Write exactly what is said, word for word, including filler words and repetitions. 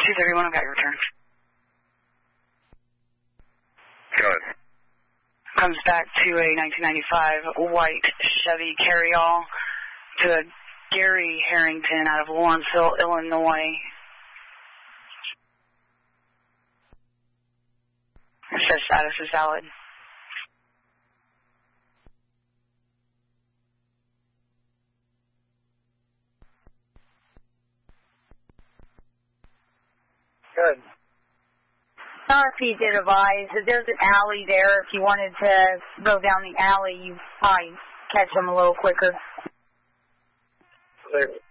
two thirty-one, I've got your return. Go ahead. Comes back to a nineteen ninety-five white Chevy Carryall to a Gary Harrington out of Lawrenceville, Illinois. It says status is valid. Good. R P did advise that there's an alley there. If you wanted to go down the alley, you'd probably catch them a little quicker. Clear.